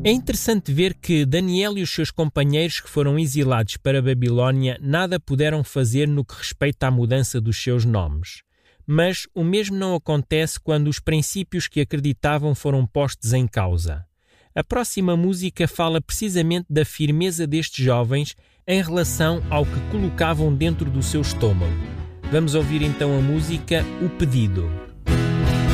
É interessante ver que Daniel e os seus companheiros que foram exilados para a Babilónia nada puderam fazer no que respeita à mudança dos seus nomes. Mas o mesmo não acontece quando os princípios que acreditavam foram postos em causa. A próxima música fala precisamente da firmeza destes jovens em relação ao que colocavam dentro do seu estômago. Vamos ouvir então a música O Pedido.